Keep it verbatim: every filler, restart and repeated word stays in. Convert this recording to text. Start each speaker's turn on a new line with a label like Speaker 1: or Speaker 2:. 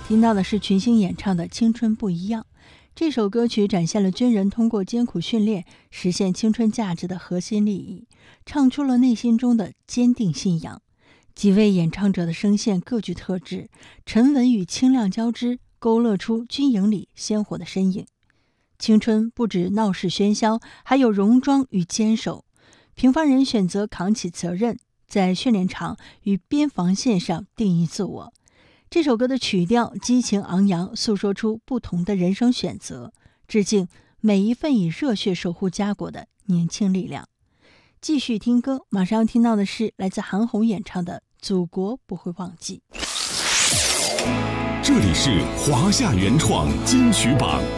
Speaker 1: 听到的是群星演唱的《青春不一样》。这首歌曲展现了军人通过艰苦训练实现青春价值的核心利益，唱出了内心中的坚定信仰。几位演唱者的声线各具特质，沉稳与清亮交织，勾勒出军营里鲜活的身影。青春不止闹市喧嚣，还有戎装与坚守。平凡人选择扛起责任，在训练场与边防线上定义自我。这首歌的曲调激情昂扬，诉说出不同的人生选择，致敬每一份以热血守护家国的年轻力量。继续听歌，马上要听到的是来自韩红演唱的《祖国不会忘记》。
Speaker 2: 这里是华夏原创金曲榜。